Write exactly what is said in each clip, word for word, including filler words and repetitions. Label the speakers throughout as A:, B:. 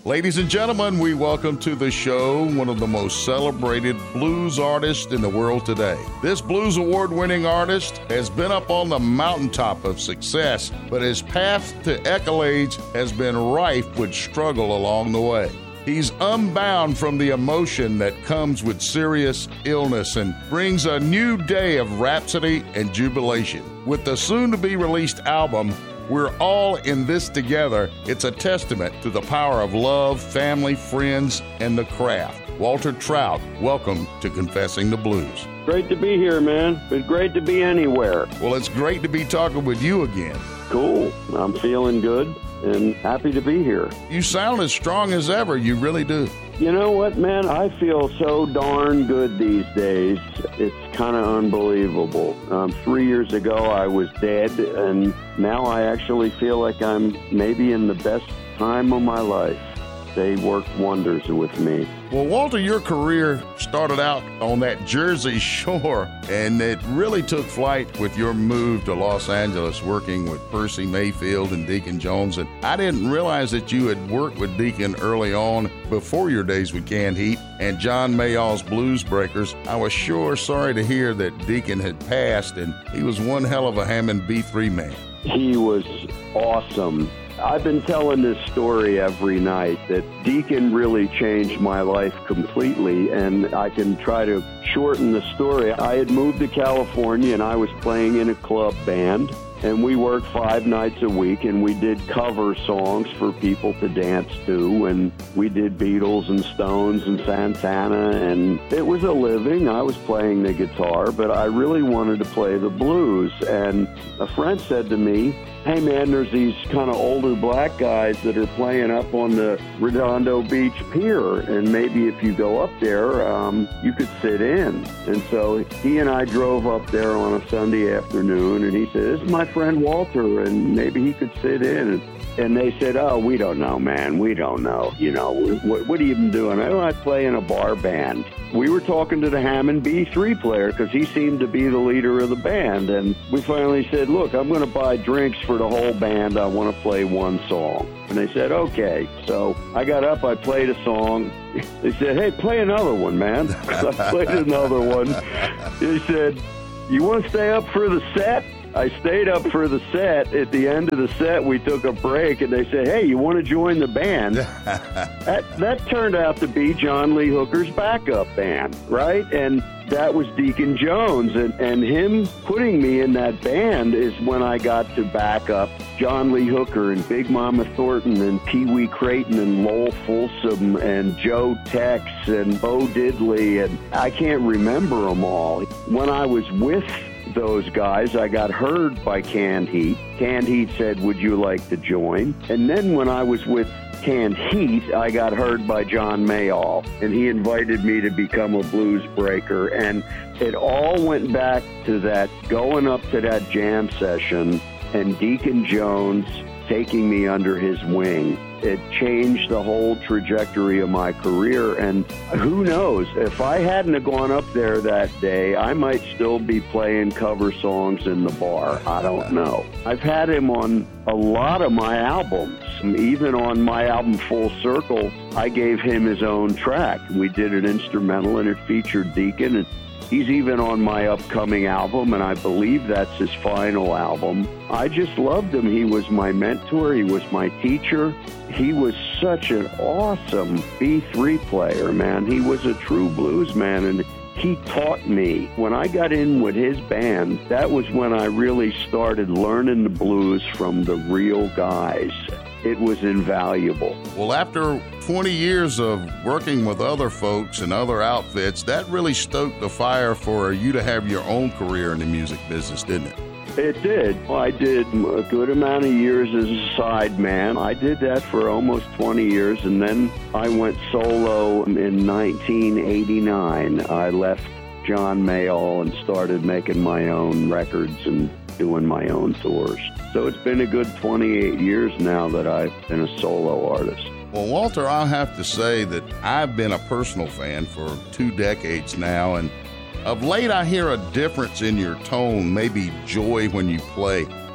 A: Ladies and gentlemen, we welcome to the show one of the most celebrated blues artists in the world today. This Blues Award-winning artist has been up on the mountaintop of success, but his path to accolades has been rife with struggle along the way. He's unbound from the emotion that comes with serious illness and brings a new day of rhapsody and jubilation. With the soon-to-be-released album, We're All in This Together, it's a testament to the power of love, family, friends, and the craft. Walter Trout, welcome to Confessing the Blues.
B: Great to be here, man. It's great to be anywhere.
A: Well, it's great to be talking with you again.
B: Cool. I'm feeling good and happy to be here.
A: You sound as strong as ever. You really do.
B: You know what, man? I feel so darn good these days. It's kind of unbelievable. Um, three years ago, I was dead, and now I actually feel like I'm maybe in the best time of my life. They worked wonders with me.
A: Well, Walter, your career started out on that Jersey Shore, and it really took flight with your move to Los Angeles, working with Percy Mayfield and Deacon Jones. And I didn't realize that you had worked with Deacon early on, before your days with Canned Heat and John Mayall's Blues Breakers. I was sure sorry to hear that Deacon had passed, and he was one hell of a Hammond B three man.
B: He was awesome. I've been telling this story every night that Deacon really changed my life completely, and I can try to shorten the story. I had moved to California, and I was playing in a club band, and we worked five nights a week, and we did cover songs for people to dance to, and we did Beatles and Stones and Santana, and it was a living. I was playing the guitar, but I really wanted to play the blues, and a friend said to me, hey, man, there's these kind of older black guys that are playing up on the Redondo Beach Pier, and maybe if you go up there, um, you could sit in. And so he and I drove up there on a Sunday afternoon, and he said, this is my friend Walter, and maybe he could sit in. And, and they said, oh, we don't know, man. We don't know. You know, what, what have you been doing? Oh, I play in a bar band. We were talking to the Hammond B three player because he seemed to be the leader of the band. And we finally said, look, I'm going to buy drinks for the whole band. I want to play one song. And they said, okay. So I got up, I played a song. They said, hey, play another one, man. So I played another one. They said, you want to stay up for the set? I stayed up for the set. At the end of the set, we took a break, and they said, hey, you want to join the band? that, that turned out to be John Lee Hooker's backup band, right? And that was Deacon Jones, and, and him putting me in that band is when I got to back up John Lee Hooker and Big Mama Thornton and Pee Wee Creighton and Lowell Fulsom and Joe Tex and Bo Diddley, and I can't remember them all. When I was with those guys, I got heard by Canned Heat. Canned Heat said, would you like to join? And then when I was with Canned Heat, I got heard by John Mayall, and he invited me to become a blues breaker. And it all went back to that, going up to that jam session and Deacon Jones taking me under his wing. It changed the whole trajectory of my career, and who knows, if I hadn't have gone up there that day, I might still be playing cover songs in the bar. I don't know. I've had him on a lot of my albums. Even on my album Full Circle, I gave him his own track. We did an instrumental, and it featured Deacon, and he's even on my upcoming album, and I believe that's his final album. I just loved him. He was my mentor. He was my teacher. He was such an awesome B three player, man. He was a true blues man, and he taught me. When I got in with his band, that was when I really started learning the blues from the real guys. It was invaluable.
A: Well, after twenty years of working with other folks and other outfits, that really stoked the fire for you to have your own career in the music business, didn't it?
B: It did. I did a good amount of years as a sideman. I did that for almost twenty years, and then I went solo in nineteen eighty-nine. I left John Mayall and started making my own records and doing my own tours. So it's been a good twenty-eight years now that I've been a solo artist.
A: Well, Walter, I'll have to say that I've been a personal fan for two decades now, and of late I hear a difference in your tone, maybe joy when you play.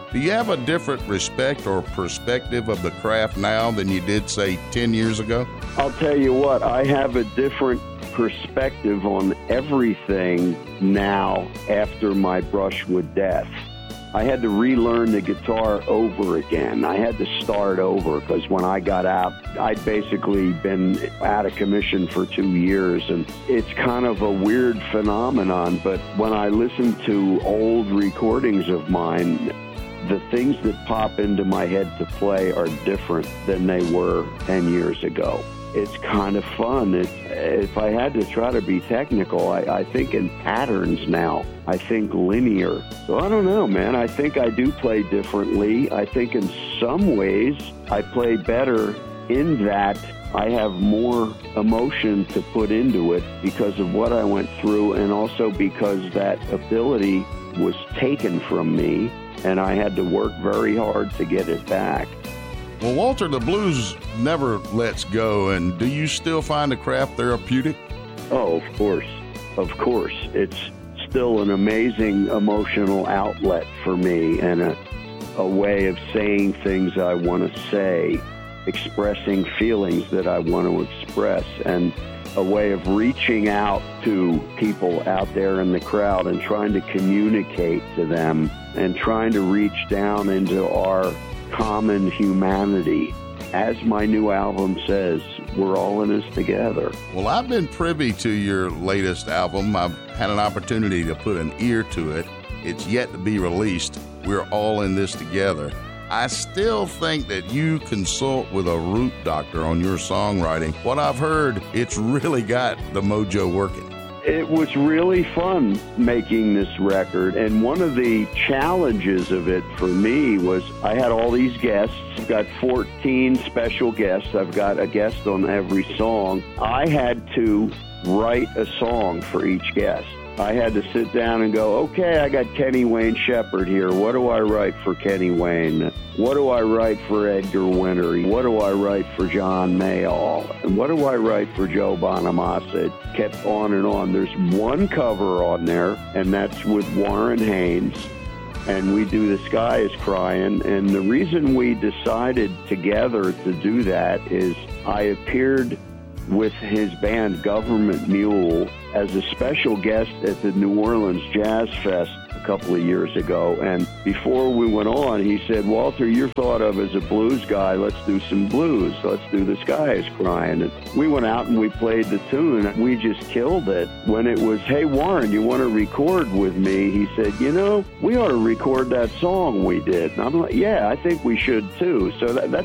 A: Do you have a different respect or perspective of the craft now than you did, say, ten years ago?
B: I'll tell you what, I have a different perspective on everything now after my brush with death. I had to relearn the guitar over again. I had to start over because when I got out, I'd basically been out of commission for two years. And it's kind of a weird phenomenon, but when I listen to old recordings of mine, the things that pop into my head to play are different than they were ten years ago. It's kind of fun. It, if I had to try to be technical, I, I think in patterns now. I think linear. So I don't know, man. I think I do play differently. I think in some ways I play better in that I have more emotion to put into it because of what I went through and also because that ability was taken from me and I had to work very hard to get it back.
A: Well, Walter, the blues never lets go, and do you still find the craft therapeutic?
B: Oh, of course. Of course. It's still an amazing emotional outlet for me and a, a way of saying things I want to say, expressing feelings that I want to express, and a way of reaching out to people out there in the crowd and trying to communicate to them and trying to reach down into our common humanity. As my new album says, we're all in this together.
A: Well, I've been privy to your latest album. I've had an opportunity to put an ear to it. It's yet to be released. We're all in this together. I still think that you consult with a root doctor on your songwriting. What I've heard, it's really got the mojo working.
B: It was really fun making this record, and one of the challenges of it for me was I had all these guests. I've got fourteen special guests. I've got a guest on every song. I had to write a song for each guest. I had to sit down and go, okay, I got Kenny Wayne Shepherd here. What do I write for Kenny Wayne? What do I write for Edgar Winter? What do I write for John Mayall? And what do I write for Joe Bonamassa? It kept on and on. There's one cover on there, and that's with Warren Haynes. And we do The Sky is Crying. And the reason we decided together to do that is I appeared with his band Government Mule as a special guest at the New Orleans Jazz Fest a couple of years ago. And before we went on, he said, Walter, you're thought of as a blues guy. Let's do some blues. Let's do The Sky is Crying. And we went out and we played the tune. We just killed it. When it was, hey, Warren, you want to record with me? He said, you know, we ought to record that song we did. And I'm like, yeah, I think we should too. So that, that's